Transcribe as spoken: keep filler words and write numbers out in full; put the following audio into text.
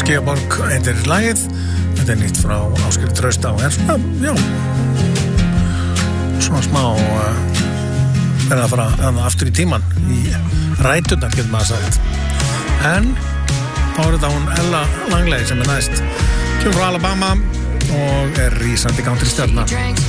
Georg heitir lagið. Þetta er nýtt frá Ásgeiri Trausta og er svona, já svona smá uh, verða að fara að aftur í tíman í ræturnar, getur maður sagt. En þá er þetta hún Ella Langley sem er næst, kemur frá Alabama og er rísandi country stjarna.